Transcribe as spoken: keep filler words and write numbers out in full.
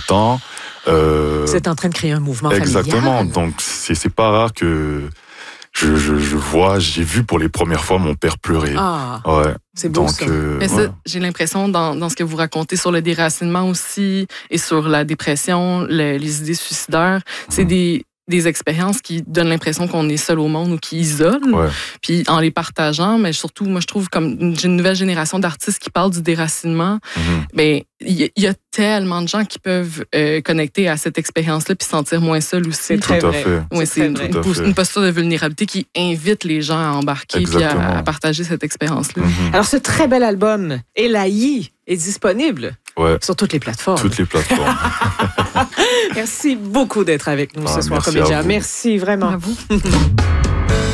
temps. Euh, Vous êtes en train de créer un mouvement familial. Exactement. Donc, c'est, c'est pas rare que je, je, je vois, j'ai vu pour les premières fois mon père pleurer. Ah, ouais. C'est beau, Donc, ça. euh, Mais ça, ouais. j'ai l'impression, dans, dans ce que vous racontez sur le déracinement aussi et sur la dépression, le, les idées suicidaires, c'est mmh. des, des expériences qui donnent l'impression qu'on est seul au monde ou qui isolent. Ouais. Puis en les partageant, mais surtout, moi, je trouve comme j'ai une nouvelle génération d'artistes qui parlent du déracinement. Mmh. Ben, il y, y a tellement de gens qui peuvent euh, connecter à cette expérience-là puis se sentir moins seuls aussi. C'est très Tout à vrai. fait. Ouais, c'est, c'est une, Tout à fait. une posture de vulnérabilité qui invite les gens à embarquer puis à, à partager cette expérience-là. Mm-hmm. Alors, ce très bel album, Elaï, est disponible ouais. sur toutes les plateformes. Toutes les plateformes. Merci beaucoup d'être avec nous ah, ce soir, merci comédien. Merci vraiment. À vous.